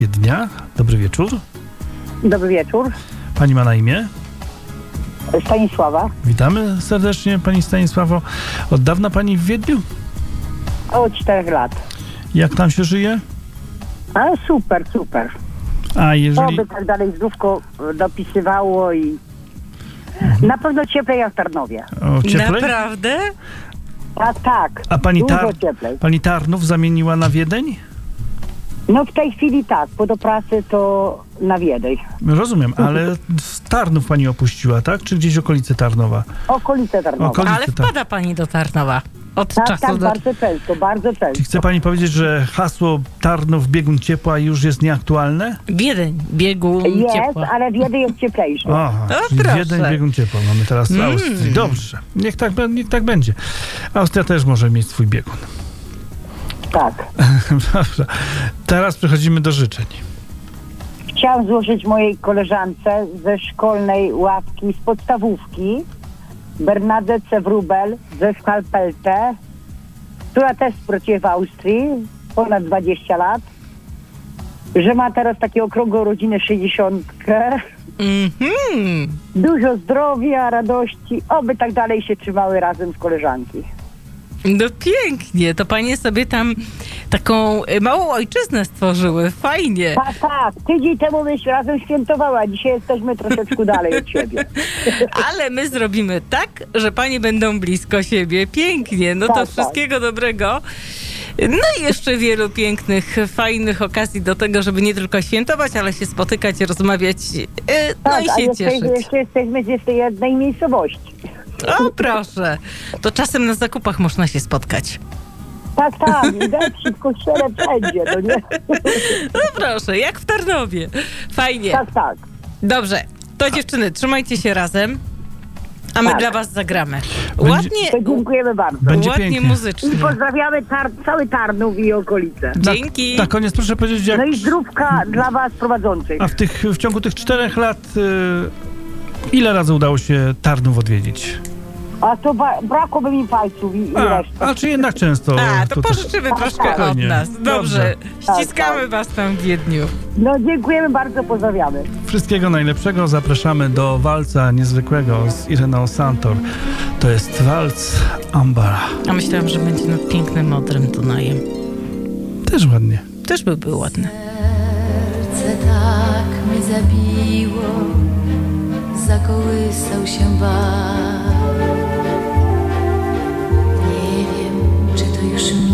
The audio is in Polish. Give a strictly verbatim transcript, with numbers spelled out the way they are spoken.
Dnia. Dobry wieczór. Dobry wieczór. Pani ma na imię? Stanisława. Witamy serdecznie, pani Stanisławo. Od dawna pani w Wiedniu? Od czterech lat. Jak tam się żyje? A super, super. A jeżeli... Oby tak dalej zdrówko dopisywało i na pewno cieplej jak w Tarnowie. O, cieplej? Naprawdę? A tak, A pani, dużo Tar... cieplej. pani Tarnów zamieniła na Wiedeń? No w tej chwili tak, bo do pracy to na Wiedeń. Rozumiem, ale z Tarnów pani opuściła, tak? Czy gdzieś okolice Tarnowa? Okolice Tarnowa. Okolice Ale wpada pani do Tarnowa od Tak, czasu tak, do... bardzo często, bardzo Czy często. chce pani powiedzieć, że hasło Tarnów biegun ciepła już jest nieaktualne? Wiedeń, biegun Jest, ciepła. ale Wiedeń jest cieplejszy. Aha, O, czyli proszę. Wiedeń biegun ciepła mamy teraz w Mm. Austrii. Dobrze, niech tak, be- niech tak będzie. Austria też może mieć swój biegun. Tak. Dobrze. Teraz przechodzimy do życzeń. Chciałam złożyć mojej koleżance ze szkolnej ławki, z podstawówki, Bernadette Wrubel ze Skalpelte, która też pracuje w Austrii ponad dwadzieścia lat, że ma teraz taką okrągłą rodzinę sześćdziesiątkę, Mhm. dużo zdrowia, radości, oby tak dalej się trzymały razem z koleżanki. No pięknie, to panie sobie tam taką y, małą ojczyznę stworzyły, fajnie. Tak, tak, tydzień temu myśmy razem świętowały, a dzisiaj jesteśmy troszeczkę dalej od siebie. Ale my zrobimy tak, że panie będą blisko siebie. Pięknie, no to Tak, tak. wszystkiego dobrego. No i jeszcze wielu pięknych, fajnych okazji do tego, żeby nie tylko świętować, ale się spotykać, rozmawiać, y, no Tak, i a się jeszcze, cieszyć. jeszcze jesteśmy z jeszcze jednej miejscowości. O proszę, to czasem na zakupach można się spotkać. Tak, tak, widać w kościele wszędzie, no nie? No proszę, jak w Tarnowie. Fajnie. Tak, tak. Dobrze, to dziewczyny, trzymajcie się razem, a my Tak. dla was zagramy. Będzie- Ładnie, To dziękujemy bardzo. Będzie ładnie pięknie. muzycznie. I pozdrawiamy tar- cały Tarnów i okolice. Dzięki. Na, na koniec proszę powiedzieć, jak... No i zdrówka dla was prowadzących. A w, tych, w ciągu tych czterech lat y, ile razy udało się Tarnów odwiedzić? A to ba- brakłoby mi palców i, i A, reszty. a czy jednak często? A, to to- pożyczymy Tak, troszkę tak. od nas. Dobrze, Dobrze. ściskamy Tak, was tam w Wiedniu. No dziękujemy bardzo, pozdrawiamy. Wszystkiego najlepszego. Zapraszamy do walca niezwykłego z Ireną Santor. To jest walc Ambara. A myślałam, że będzie nad pięknym, modrym Dunajem. Też ładnie. Też by było ładne. Serce tak mnie zabiło, zakołysał się bar.